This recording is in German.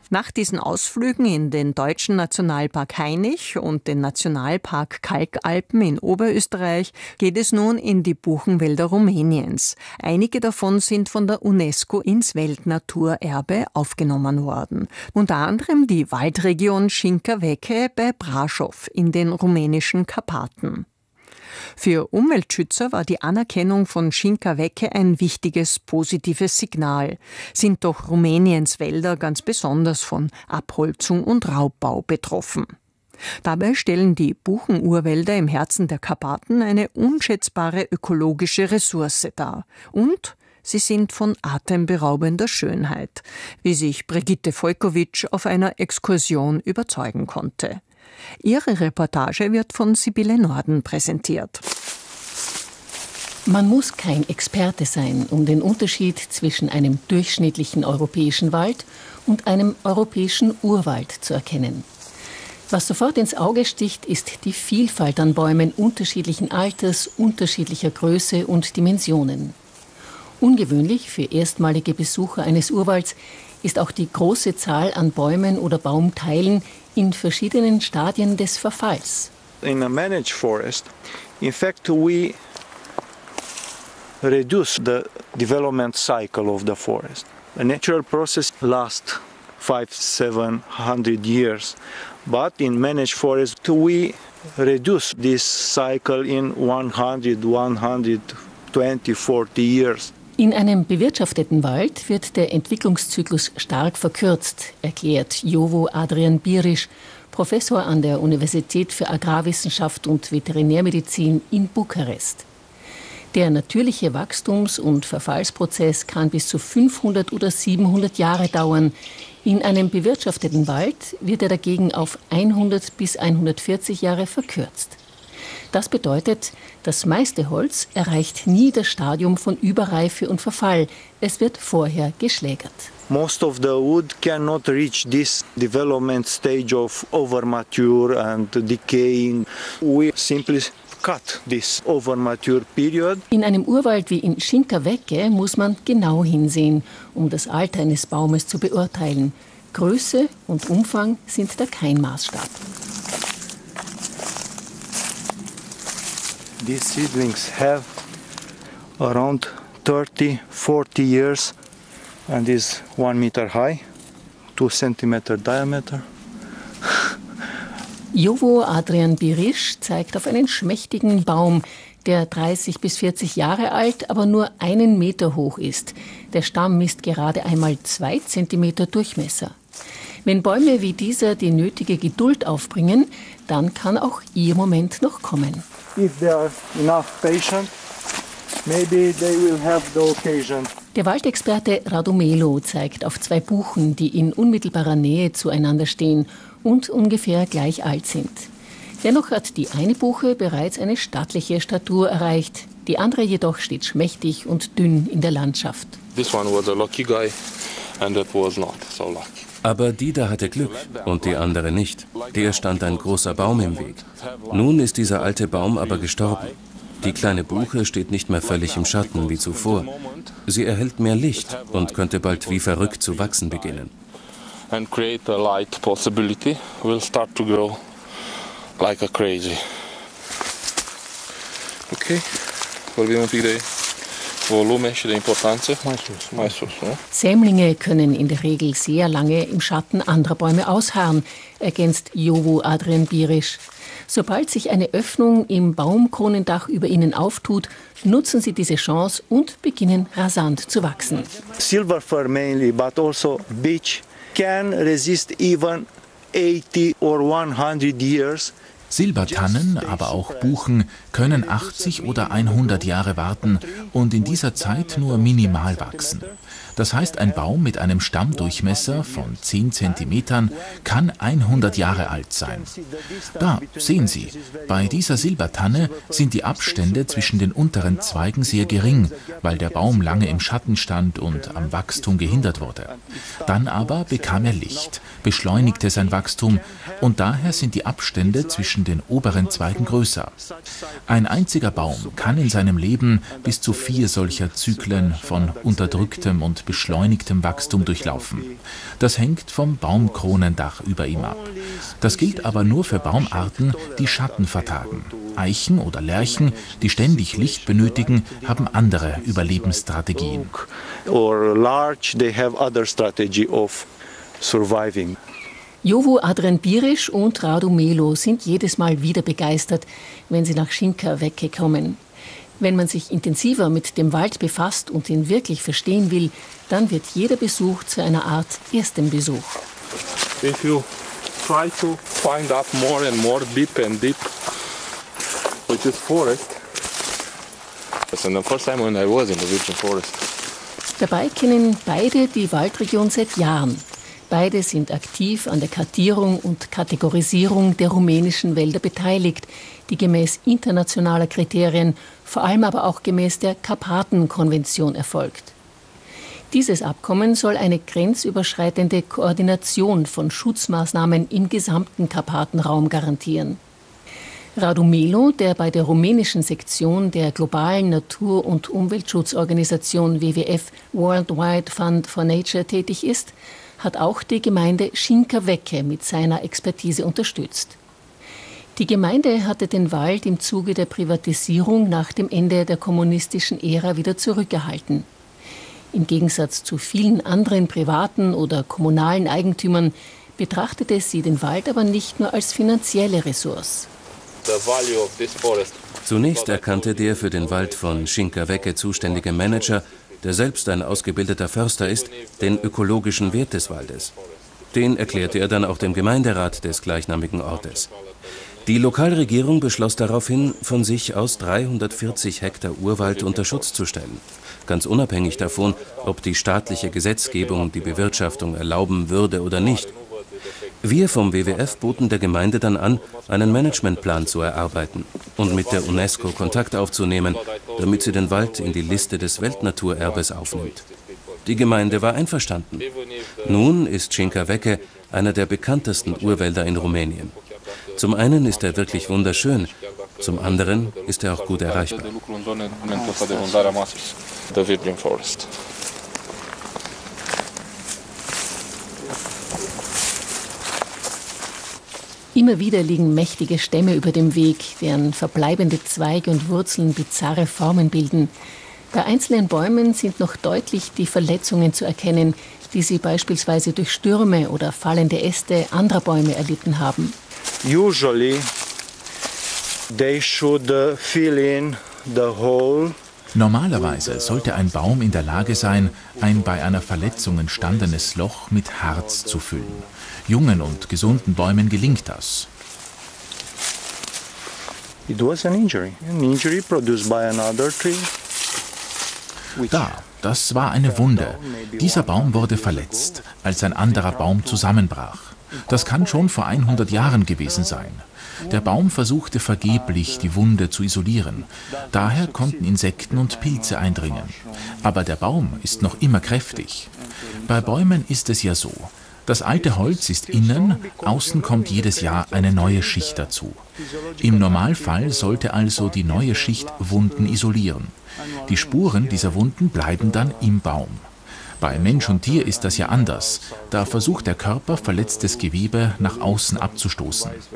Nach diesen Ausflügen in den Deutschen Nationalpark Hainich und den Nationalpark Kalkalpen in Oberösterreich geht es nun in die Buchenwälder Rumäniens. Einige davon sind von der UNESCO ins Weltnaturerbe aufgenommen worden. Unter anderem die Waldregion Cinca Veche bei Brașov in den rumänischen Karpaten. Für Umweltschützer war die Anerkennung von Cinca Veche ein wichtiges, positives Signal. Sind doch Rumäniens Wälder ganz besonders von Abholzung und Raubbau betroffen. Dabei stellen die Buchenurwälder im Herzen der Karpaten eine unschätzbare ökologische Ressource dar. Und sie sind von atemberaubender Schönheit, wie sich Brigitte Volkowitsch auf einer Exkursion überzeugen konnte. Ihre Reportage wird von Sibylle Norden präsentiert. Man muss kein Experte sein, um den Unterschied zwischen einem durchschnittlichen europäischen Wald und einem europäischen Urwald zu erkennen. Was sofort ins Auge sticht, ist die Vielfalt an Bäumen unterschiedlichen Alters, unterschiedlicher Größe und Dimensionen. Ungewöhnlich für erstmalige Besucher eines Urwalds ist auch die große Zahl an Bäumen oder Baumteilen in verschiedenen Stadien des Verfalls. In a managed forest, in fact, we reduce the development cycle of the forest. A natural process lasts 500-700 years, but in managed forest we reduce this cycle in 100, 120, 40 years. In einem bewirtschafteten Wald wird der Entwicklungszyklus stark verkürzt, erklärt Jovo Adrian Biriș, Professor an der Universität für Agrarwissenschaft und Veterinärmedizin in Bukarest. Der natürliche Wachstums- und Verfallsprozess kann bis zu 500 oder 700 Jahre dauern. In einem bewirtschafteten Wald wird er dagegen auf 100 bis 140 Jahre verkürzt. Das bedeutet, das meiste Holz erreicht nie das Stadium von Überreife und Verfall. Es wird vorher geschlägert. Most of the wood cannot reach this development stage of overmature and decaying. We simply cut this overmature period. In einem Urwald wie in Cinca Veche muss man genau hinsehen, um das Alter eines Baumes zu beurteilen. Größe und Umfang sind da kein Maßstab. These seedlings have around 30, 40 years and is 1 meter high, 2 centimeter diameter. Jovo Adrian Biriș zeigt auf einen schmächtigen Baum, der 30 bis 40 Jahre alt, aber nur 1 Meter hoch ist. Der Stamm misst gerade einmal 2 Zentimeter Durchmesser. Wenn Bäume wie dieser die nötige Geduld aufbringen, dann kann auch ihr Moment noch kommen. If they are enough patient, maybe they will have the occasion. Der Waldexperte Radomelo zeigt auf 2 Buchen, die in unmittelbarer Nähe zueinander stehen und ungefähr gleich alt sind. Dennoch hat die eine Buche bereits eine stattliche Statur erreicht, die andere jedoch steht schmächtig und dünn in der Landschaft. This one was a lucky guy and that was not so lucky. Aber die da hatte Glück und die andere nicht. Der stand ein großer Baum im Weg. Nun ist dieser alte Baum aber gestorben. Die kleine Buche steht nicht mehr völlig im Schatten wie zuvor. Sie erhält mehr Licht und könnte bald wie verrückt zu wachsen beginnen. And create a light possibility will start to grow like a crazy. Ok, vorbim un pic de volume și de importanță. Mai sus, ne? Sämlinge können in der Regel sehr lange im Schatten anderer Bäume ausharren, ergänzt Jovo Adrian Biriș. Sobald sich eine Öffnung im Baumkronendach über ihnen auftut, nutzen sie diese Chance und beginnen rasant zu wachsen. Silver fir mainly, but also beech can resist even 80 or 100 years. Silbertannen, aber auch Buchen können 80 oder 100 Jahre warten und in dieser Zeit nur minimal wachsen. Das heißt, ein Baum mit einem Stammdurchmesser von 10 cm kann 100 Jahre alt sein. Da sehen Sie, bei dieser Silbertanne sind die Abstände zwischen den unteren Zweigen sehr gering, weil der Baum lange im Schatten stand und am Wachstum gehindert wurde. Dann aber bekam er Licht, beschleunigte sein Wachstum und daher sind die Abstände zwischen den oberen Zweigen größer. Ein einziger Baum kann in seinem Leben bis zu 4 solcher Zyklen von unterdrücktem und beschleunigtem Wachstum durchlaufen. Das hängt vom Baumkronendach über ihm ab. Das gilt aber nur für Baumarten, die Schatten vertragen. Eichen oder Lärchen, die ständig Licht benötigen, haben andere Überlebensstrategien. Jovo Adrian Birisch und Radu Melo sind jedes Mal wieder begeistert, wenn sie nach Šinka Veke kommen. Wenn man sich intensiver mit dem Wald befasst und ihn wirklich verstehen will, dann wird jeder Besuch zu einer Art ersten Besuch. If you try to find out more and more deep and deep, which is forest. And the first time when I was in the virgin forest. Dabei kennen beide die Waldregion seit Jahren. Beide sind aktiv an der Kartierung und Kategorisierung der rumänischen Wälder beteiligt, die gemäß internationaler Kriterien, vor allem aber auch gemäß der Karpatenkonvention erfolgt. Dieses Abkommen soll eine grenzüberschreitende Koordination von Schutzmaßnahmen im gesamten Karpatenraum garantieren. Radu Melo, der bei der rumänischen Sektion der globalen Natur- und Umweltschutzorganisation WWF Worldwide Fund for Nature tätig ist, hat auch die Gemeinde Šinka Veke mit seiner Expertise unterstützt. Die Gemeinde hatte den Wald im Zuge der Privatisierung nach dem Ende der kommunistischen Ära wieder zurückgehalten. Im Gegensatz zu vielen anderen privaten oder kommunalen Eigentümern betrachtete sie den Wald aber nicht nur als finanzielle Ressource. Zunächst erkannte der für den Wald von Šinka Veke zuständige Manager, der selbst ein ausgebildeter Förster ist, den ökologischen Wert des Waldes. Den erklärte er dann auch dem Gemeinderat des gleichnamigen Ortes. Die Lokalregierung beschloss daraufhin, von sich aus 340 Hektar Urwald unter Schutz zu stellen. Ganz unabhängig davon, ob die staatliche Gesetzgebung die Bewirtschaftung erlauben würde oder nicht. Wir vom WWF boten der Gemeinde dann an, einen Managementplan zu erarbeiten und mit der UNESCO Kontakt aufzunehmen, damit sie den Wald in die Liste des Weltnaturerbes aufnimmt. Die Gemeinde war einverstanden. Nun ist Šinka Veke einer der bekanntesten Urwälder in Rumänien. Zum einen ist er wirklich wunderschön, zum anderen ist er auch gut erreichbar. Immer wieder liegen mächtige Stämme über dem Weg, deren verbleibende Zweige und Wurzeln bizarre Formen bilden. Bei einzelnen Bäumen sind noch deutlich die Verletzungen zu erkennen, die sie beispielsweise durch Stürme oder fallende Äste anderer Bäume erlitten haben. Usually they should fill in the hole. Normalerweise sollte ein Baum in der Lage sein, ein bei einer Verletzung entstandenes Loch mit Harz zu füllen. Jungen und gesunden Bäumen gelingt das. It was an injury produced by another tree. Das war eine Wunde. Dieser Baum wurde verletzt, als ein anderer Baum zusammenbrach. Das kann schon vor 100 Jahren gewesen sein. Der Baum versuchte vergeblich, die Wunde zu isolieren. Daher konnten Insekten und Pilze eindringen. Aber der Baum ist noch immer kräftig. Bei Bäumen ist es ja so. Das alte Holz ist innen, außen kommt jedes Jahr eine neue Schicht dazu. Im Normalfall sollte also die neue Schicht Wunden isolieren. Die Spuren dieser Wunden bleiben dann im Baum. Bei Mensch und Tier ist das ja anders. Da versucht der Körper, verletztes Gewebe nach außen abzustoßen.